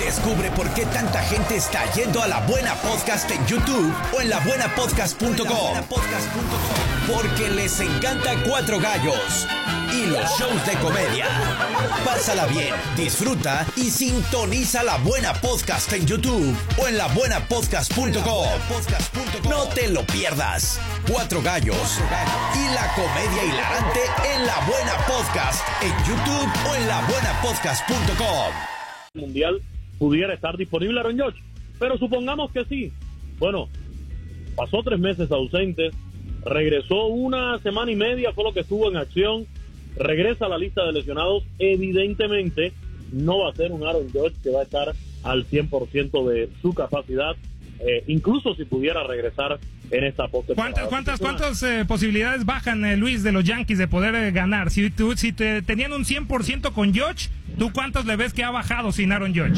Descubre por qué tanta gente está yendo a La Buena Podcast en YouTube o en labuenapodcast.com. Porque les encanta Cuatro Gallos y los shows de comedia. Pásala bien, disfruta y sintoniza La Buena Podcast en YouTube o en labuenapodcast.com. No te lo pierdas. Cuatro Gallos y la comedia hilarante en La Buena Podcast en YouTube o en labuenapodcast.com. Mundial pudiera estar disponible Aaron Judge, pero supongamos que sí. Bueno, pasó 3 meses ausente, regresó 1 semana y media, fue lo que estuvo en acción, regresa a la lista de lesionados. Evidentemente no va a ser un Aaron Judge que va a estar al 100% de su capacidad, incluso si pudiera regresar en esta postemporada. ¿Cuántas posibilidades bajan, Luis, de los Yankees de poder ganar? Si tenían un 100% con Judge, ¿tú cuántos le ves que ha bajado sin Aaron Judge?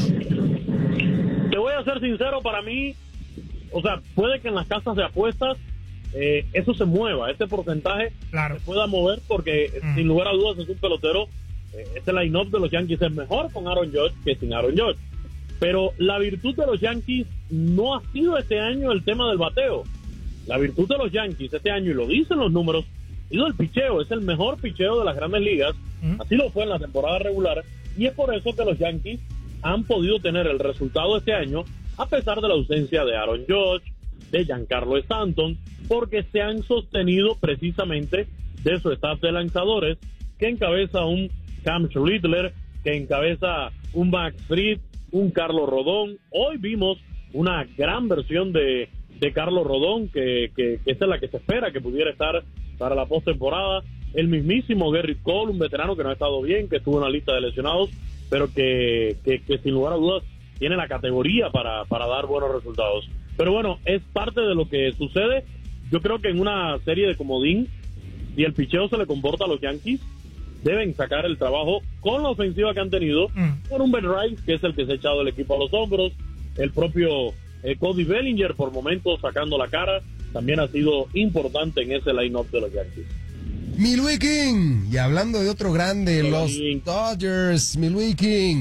Te voy a ser sincero, para mí, o sea, puede que en las casas de apuestas eso se mueva, este porcentaje se pueda mover, porque sin lugar a dudas es un pelotero, este line-up de los Yankees es mejor con Aaron Judge que sin Aaron Judge. Pero la virtud de los Yankees no ha sido este año el tema del bateo. La virtud de los Yankees este año, y lo dicen los números, ha sido el picheo. Es el mejor picheo de las Grandes Ligas. Así lo fue en la temporada regular. Y es por eso que los Yankees han podido tener el resultado este año, a pesar de la ausencia de Aaron Judge, de Giancarlo Stanton, porque se han sostenido precisamente de su staff de lanzadores, que encabeza un Cam Schlittler, que encabeza un Max Fried, un Carlos Rodón. Hoy vimos una gran versión de Carlos Rodón, que esta es la que se espera que pudiera estar para la postemporada. El mismísimo Gerrit Cole, un veterano que no ha estado bien, que estuvo en la lista de lesionados, pero que sin lugar a dudas tiene la categoría para dar buenos resultados. Pero bueno, es parte de lo que sucede. Yo creo que en una serie de comodín, si el picheo se le comporta a los Yankees, deben sacar el trabajo con la ofensiva que han tenido, con un Ben Rice, que es el que se ha echado el equipo a los hombros, el propio Cody Bellinger por momentos sacando la cara, también ha sido importante en ese line-up de los Yankees. Milwaukee King, y hablando de otro grande, los Dodgers, Milwaukee King.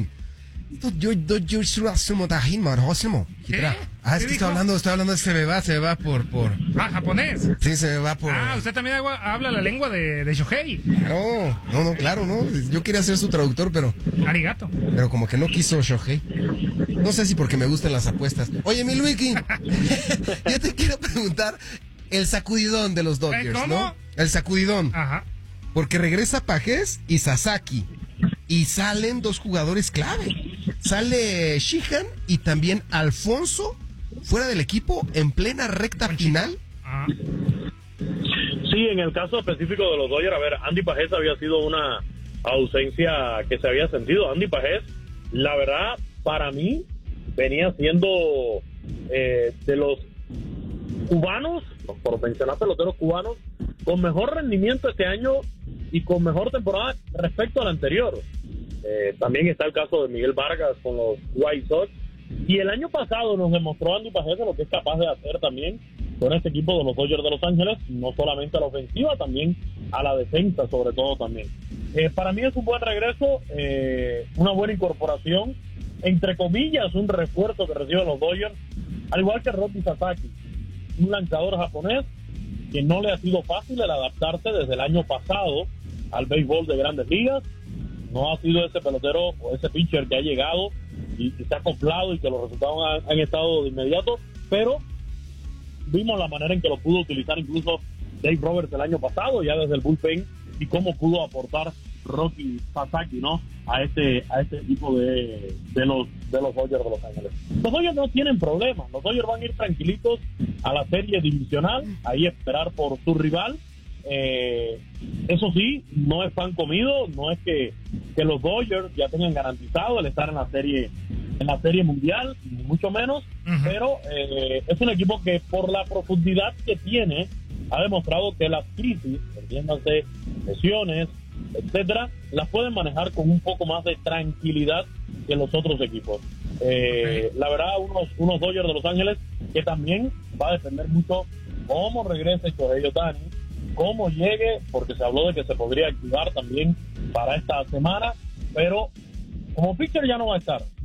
Es que estoy hablando, se me va por... ¿japonés? Sí, se me va por... Usted también habla la lengua de Shohei. Claro, no. Yo quería ser su traductor, pero... Arigato. Pero como que no quiso Shohei. No sé si porque me gustan las apuestas. Oye, Milwaukee, yo te quiero preguntar el sacudidón de los Dodgers, ¿cómo? ¿no? El sacudidón. Ajá. Porque regresa Pagés y Sasaki. Y salen 2 jugadores clave. Sale Sheehan y también Alfonso fuera del equipo en plena recta final. Sí, en el caso específico de los Dodgers, a ver, Andy Pagés había sido una ausencia que se había sentido. Andy Pagés, la verdad, para mí, venía siendo de los cubanos, por mencionar peloteros cubanos, con mejor rendimiento este año y con mejor temporada respecto a la anterior. También está el caso de Miguel Vargas con los White Sox, y el año pasado nos demostró Andy Pagés lo que es capaz de hacer también con este equipo de los Dodgers de Los Ángeles, no solamente a la ofensiva, también a la defensa, sobre todo también. Para mí es un buen regreso, una buena incorporación, entre comillas, un refuerzo que reciben los Dodgers, al igual que Roki Sasaki, un lanzador japonés que no le ha sido fácil el adaptarse desde el año pasado al béisbol de Grandes Ligas. No ha sido ese pelotero o ese pitcher que ha llegado y se ha acoplado y que los resultados han estado de inmediato, pero vimos la manera en que lo pudo utilizar incluso Dave Roberts el año pasado, ya desde el bullpen, y cómo pudo aportar Roki Sasaki, ¿no? a este equipo de los Dodgers de Los Ángeles. Los Dodgers no tienen problemas, los Dodgers van a ir tranquilitos a la serie divisional, ahí esperar por su rival. Eso sí, no es pan comido, no es que los Dodgers ya tengan garantizado el estar en la serie mundial, ni mucho menos, pero es un equipo que por la profundidad que tiene ha demostrado que las crisis, entiéndanse, lesiones, etcétera, las pueden manejar con un poco más de tranquilidad que los otros equipos. La verdad, unos Dodgers de Los Ángeles que también va a depender mucho cómo regrese Shohei Ohtani, cómo llegue, porque se habló de que se podría activar también para esta semana, pero como pitcher ya no va a estar.